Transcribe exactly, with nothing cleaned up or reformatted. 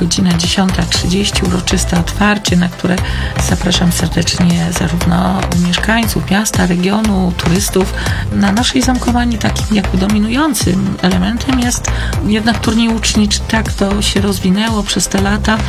godzina dziesiąta trzydzieści, uroczyste otwarcie, na które zapraszam serdecznie zarówno mieszkańców miasta, regionu, turystów. Na naszej zamkowani takim jakby dominującym elementem jest jednak turniej łuczniczy. Tak to się rozwinęło przez te lata.